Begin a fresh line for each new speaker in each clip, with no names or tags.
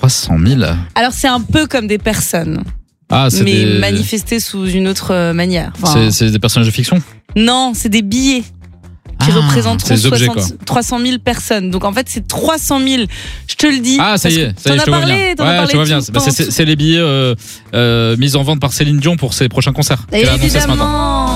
300 000.
Alors c'est un peu comme des personnes, mais manifestées sous une autre manière. Enfin,
c'est des personnages de fiction?
Non, c'est des billets qui représentent
des objets,
300 000 personnes. Donc en fait c'est 300 000, je te le dis.
Ah ça y est,
je te vois bien.
Je vois bien. C'est les billets mis en vente par Céline Dion pour ses prochains concerts.
Évidemment.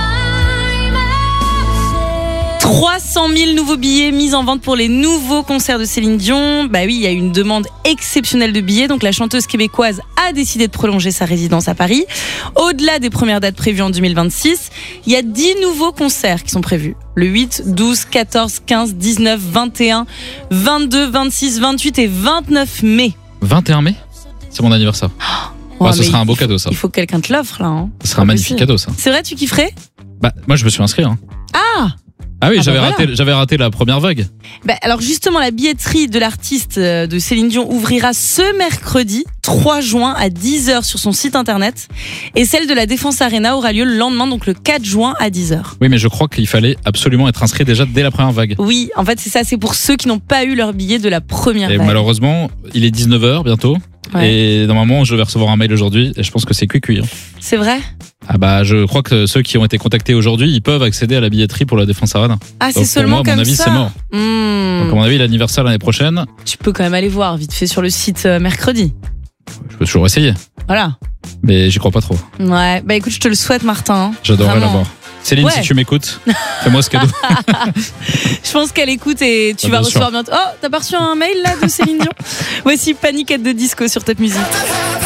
300 000 nouveaux billets mis en vente pour les nouveaux concerts de Céline Dion. Bah oui, il y a eu une demande exceptionnelle de billets. Donc la chanteuse québécoise a décidé de prolonger sa résidence à Paris. Au-delà des premières dates prévues en 2026, il y a 10 nouveaux concerts qui sont prévus. Le 8, 12, 14, 15, 19, 21, 22, 26, 28 et 29 mai.
21 mai? C'est mon anniversaire. Ce sera un beau cadeau, ça.
Il faut que quelqu'un te l'offre, là. Hein.
Ce sera un magnifique cadeau, ça.
C'est vrai, tu kifferais?
Bah, moi, je me suis inscrit. Hein. Ah oui, j'avais raté la première vague.
Alors justement, la billetterie de l'artiste de Céline Dion ouvrira ce mercredi 3 juin à 10h sur son site internet. Et celle de la Défense Arena aura lieu le lendemain, donc le 4 juin à 10h. Oui, mais je crois qu'il fallait absolument être inscrit déjà dès la première vague. Oui, en fait c'est ça, c'est pour ceux qui n'ont pas eu leur billet de la première vague. Et malheureusement, il est 19h bientôt. Ouais. Et normalement, je vais recevoir un mail aujourd'hui et je pense que c'est cuit. C'est vrai ? Ah bah, je crois que ceux qui ont été contactés aujourd'hui, ils peuvent accéder à la billetterie pour la Défense Arena. Ah, c'est seulement comme ça. À mon avis, c'est mort. Donc à mon avis, l'anniversaire l'année prochaine. Tu peux quand même aller voir vite fait sur le site mercredi. Je peux toujours essayer. Voilà. Mais j'y crois pas trop. Ouais, bah écoute, je te le souhaite, Martin. J'adorerais l'avoir. Céline, si tu m'écoutes, fais-moi ce cadeau. Je pense qu'elle écoute et tu vas recevoir bientôt. Oh, t'as pas reçu un mail là de Céline Dion? Voici Panic at the Disco sur Top Music.